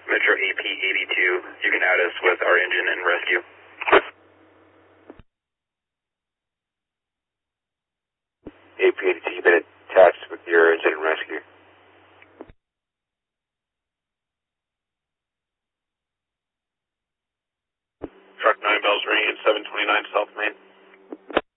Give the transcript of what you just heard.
Metro AP 82, you can add us with our engine and rescue. AP 82, you've been attached with your engine and rescue. Truck 9 bells ringing at 729 South Main.